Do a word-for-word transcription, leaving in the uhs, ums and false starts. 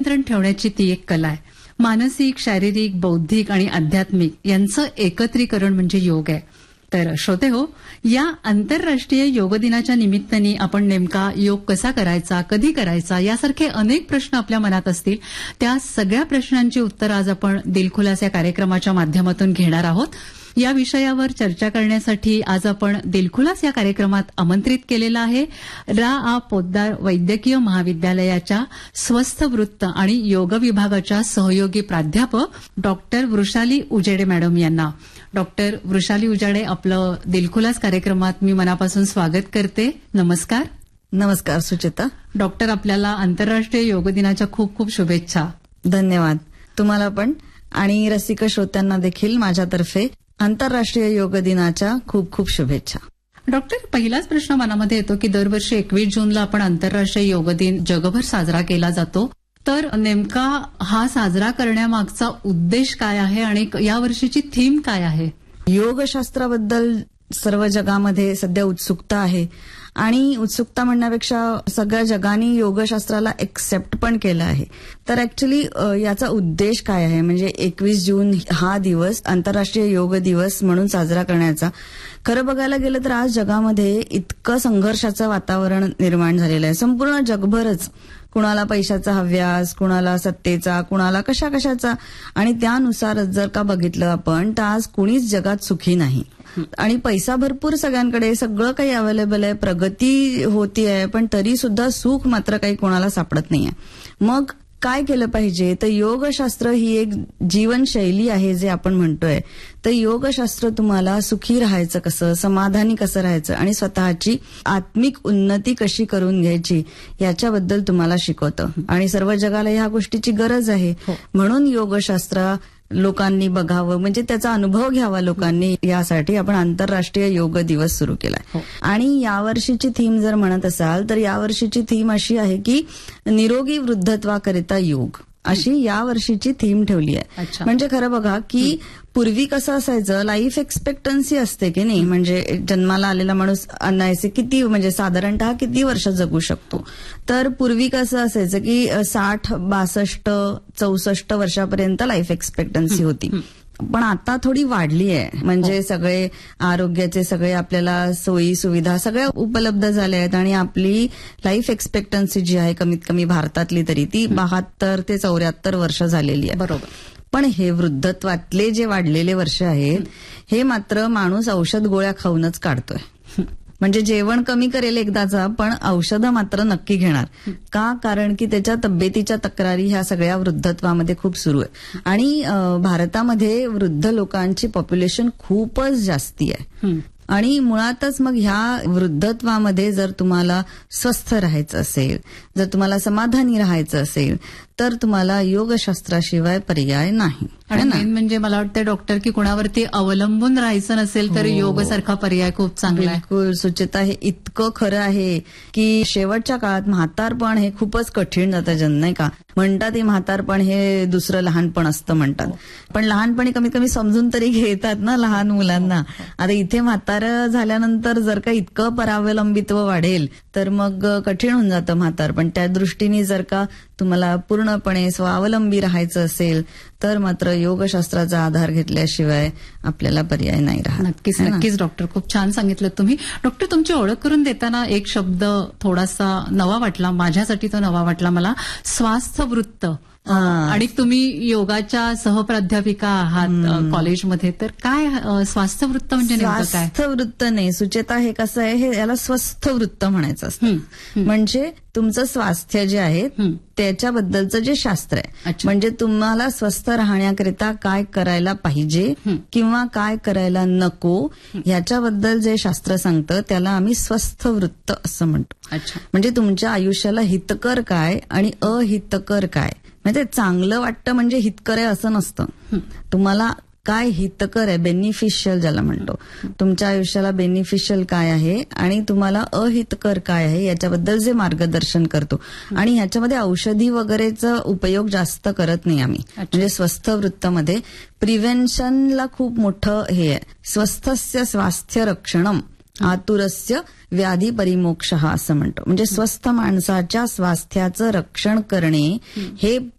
नियंत्रण ठेवण्याची ती एक कला आहे. मानसिक, शारीरिक, बौद्धिक आणि आध्यात्मिक यांचं एकत्रीकरण म्हणजे योग आहे. तर श्रोते हो, या आंतरराष्ट्रीय योग दिनाच्या निमित्ताने आपण नेमका योग कसा करायचा, कधी करायचा, यासारखे अनेक प्रश्न आपल्या मनात असतील. त्या सगळ्या प्रश्नांची उत्तर आज आपण दिलखुलास या कार्यक्रमाच्या माध्यमातून घेणार आहोत. या विषयावर चर्चा करण्यासाठी आज आपण दिलखुलास या कार्यक्रमात आमंत्रित केलेलं आहे रा आ पोद्दार वैद्यकीय महाविद्यालयाच्या स्वस्थ वृत्त आणि योग विभागाच्या सहयोगी प्राध्यापक डॉक्टर वृषाली उजेडे मॅडम यांना. डॉक्टर वृषाली उजेडे, आपलं दिलखुलास कार्यक्रमात मी मनापासून स्वागत करते. नमस्कार. नमस्कार सुचेता. डॉक्टर, आपल्याला आंतरराष्ट्रीय योग दिनाच्या खूप खूप शुभेच्छा. धन्यवाद. तुम्हाला पण आणि रसिक श्रोत्यांना देखील माझ्यातर्फे आंतरराष्ट्रीय योग दिनाच्या खूप खूप शुभेच्छा. डॉक्टर, पहिलाच प्रश्न मनामध्ये येतो की दरवर्षी एकवीस जूनला आपण आंतरराष्ट्रीय योग दिन जगभर साजरा केला जातो. तर नेमका हा साजरा करण्यामागचा उद्देश काय आहे आणि यावर्षीची थीम काय आहे? योगशास्त्राबद्दल सर्व जगामध्ये सध्या उत्सुकता आहे आणि उत्सुकता म्हणण्यापेक्षा सगळ्या जगाने योगशास्त्राला एक्सेप्ट पण केलं आहे. तर ऍक्च्युली याचा उद्देश काय आहे, म्हणजे एकवीस जून हा दिवस आंतरराष्ट्रीय योग दिवस म्हणून साजरा करण्याचा. खरं बघायला गेलं तर आज जगामध्ये इतकं संघर्षाचं वातावरण निर्माण झालेलं आहे. संपूर्ण जगभरच कुणाला पैशाचा हव्यास, कुणाला सत्तेचा, कुणाला कशा कशाचा, आणि त्यानुसार जर का बघितलं आपण तर आज कुणीच जगात सुखी नाही. आणि पैसा भरपूर सगळ्यांकडे, सगळं काही अवेलेबल आहे, प्रगती होती आहे, पण तरी सुद्धा सुख मात्र काही कोणाला सापडत नाहीये. मग काय केलं पाहिजे? तर योगशास्त्र ही एक जीवनशैली आहे जे आपण म्हणतोय. तर योगशास्त्र तुम्हाला सुखी राहायचं कसं, समाधानी कसं राहायचं आणि स्वतःची आत्मिक उन्नती कशी करून घ्यायची याच्याबद्दल तुम्हाला शिकवतं. आणि सर्व जगाला ह्या गोष्टीची गरज आहे. म्हणून योगशास्त्र लोकांनी बघावं, म्हणजे त्याचा अनुभव घ्यावा लोकांनी, यासाठी आपण आंतरराष्ट्रीय योग दिवस सुरू केलाय. आणि यावर्षीची थीम जर म्हणत असाल तर यावर्षीची थीम अशी आहे की निरोगी वृद्धत्वाकरिता योग, अशी यावर्षीची थीम ठेवली आहे. म्हणजे खरं बघा की पूर्वी कसं असायचं, लाईफ एक्सपेक्टन्सी असते की नाही, म्हणजे जन्माला आलेला माणूस अनायसे किती, म्हणजे साधारणतः किती वर्ष जगू शकतो. तर पूर्वी कसं असायचं की साठ बासष्ट चौसष्ट वर्षापर्यंत लाईफ एक्सपेक्टन्सी होती. पण आता थोडी वाढली आहे. म्हणजे सगळे आरोग्याचे सगळे आपल्याला सोयी सुविधा सगळ्या उपलब्ध झाल्या आहेत आणि आपली लाईफ एक्सपेक्टन्सी जी आहे कमीत कमी भारतातली तरी ती बहात्तर ते चौऱ्याहत्तर वर्ष झालेली आहे. बरोबर. पण हे वृद्धत्वातले जे वाढलेले वर्ष आहेत हे मात्र माणूस औषध गोळ्या खाऊनच काढतोय. म्हणजे जेवण कमी करेल एकदाचा, पण औषधं मात्र नक्की घेणार. का? कारण की त्याच्या तब्येतीच्या तक्रारी ह्या सगळ्या वृद्धत्वामध्ये खूप सुरू आहे. आणि भारतामध्ये वृद्ध लोकांची पॉप्युलेशन खूपच जास्ती आहे. आणि मुळातच मग ह्या वृद्धत्वामध्ये जर तुम्हाला स्वस्थ राहायचं असेल, जर तुम्हाला समाधानी राहायचं असेल, तर तुम्हाला योगशास्त्राशिवाय पर्याय नाही. आणि मेन म्हणजे मला वाटतं डॉक्टर की कुणावरती अवलंबून राहायचं नसेल तर योग सारखा पर्याय खूप चांगला आहे. बिलकुल सुचेता, हे इतकं खरं आहे की शेवटच्या काळात म्हातारपण हे खूपच कठीण जातं जन, नाही का? म्हणतात हे म्हातारपण हे दुसरं लहानपण असतं म्हणतात, पण लहानपणी कमीत कमी समजून तरी घेतात ना लहान मुलांना. आता इथे म्हातार झाल्यानंतर जर का इतकं परावलंबित्व वाढेल तर मग कठीण होऊन जातं म्हातारपण. त्या दृष्टीने जर का तुम्हाला पूर्णपणे स्वावलंबी राहायचं असेल तर मात्र योगशास्त्राचा आधार घेतल्याशिवाय आपल्याला पर्याय नाही राहत. नक्कीच नक्कीच डॉक्टर, खूप छान सांगितलं तुम्ही. डॉक्टर, तुमची ओळख करून देताना एक शब्द थोडासा नवा वाटला, माझ्यासाठी तो नवा वाटला मला, स्वास्थ्य वृत्त. आणि तुम्ही योगाच्या सहप्राध्यापिका आहात कॉलेजमध्ये, तर काय स्वास्थ्य वृत्त म्हणजे नेमकं काय? स्वास्थ्य वृत्त नाही सुचेता, हे कसं आहे, हे याला स्वस्थ वृत्त म्हणायचं असतं. म्हणजे तुमचं स्वास्थ्य जे आहे त्याच्याबद्दलचं जे शास्त्र आहे, म्हणजे तुम्हाला स्वस्थ राहण्याकरिता काय करायला पाहिजे किंवा काय करायला नको ह्याच्याबद्दल जे शास्त्र सांगतं त्याला आम्ही स्वस्थ वृत्त असं म्हणतो. म्हणजे तुमच्या आयुष्याला हितकर काय आणि अहितकर काय, म्हणजे चांगलं वाटतं म्हणजे हितकर आहे असं नसतं. तुम्हाला काय हितकर आहे, बेनिफिशियल ज्याला म्हणतो, तुमच्या आयुष्याला बेनिफिशियल काय आहे आणि तुम्हाला अहितकर काय आहे याच्याबद्दल जे मार्गदर्शन करतो. आणि ह्याच्यामध्ये औषधी वगैरेचा उपयोग जास्त करत नाही आम्ही. म्हणजे स्वस्थ वृत्तमध्ये प्रिव्हेन्शनला खूप मोठं हे आहे. स्वस्थस्य स्वास्थ्य रक्षणम आतुरस्य व्याधी परिमोक्ष असं म्हणतो. म्हणजे स्वस्थ माणसाच्या स्वास्थ्याचं रक्षण करणे हे